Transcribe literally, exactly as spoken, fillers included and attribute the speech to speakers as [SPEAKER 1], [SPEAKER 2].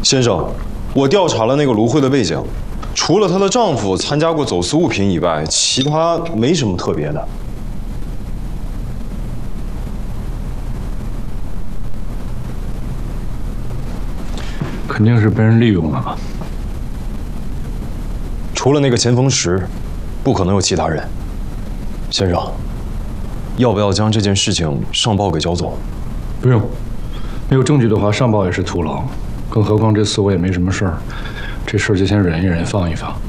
[SPEAKER 1] 先生，我调查了那个卢慧的背景，除了她的丈夫参加过走私物品以外，其他没什么特别的。
[SPEAKER 2] 肯定是被人利用了吧？
[SPEAKER 1] 除了那个钱逢石，不可能有其他人。先生，要不要将这件事情上报给焦总？
[SPEAKER 2] 不用，没有证据的话，上报也是徒劳。更何况这次我也没什么事儿，这事儿就先忍一忍，放一放。